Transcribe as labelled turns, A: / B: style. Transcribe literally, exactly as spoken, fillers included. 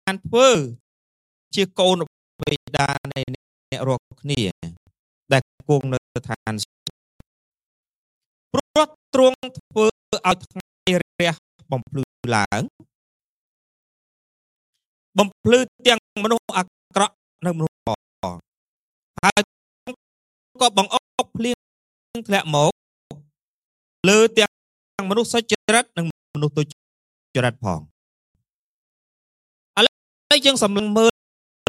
A: បានធ្វើជាកូនបិតានៃអ្នករាល់គ្នាដែលគង់នៅឋានព្រោះទ្រង់ធ្វើឲ្យថ្ងៃរះបំភ្លឺឡើងបំភ្លឺទាំងមនុស្សអាក្រក់និងមនុស្សល្អហើយក៏បង្អុកភ្លៀងធ្លាក់មកលើទាំងមនុស្សសុចរិតនិងមនុស្សទុច្ចរិតផងឥឡូវយើងសម្លឹងមើល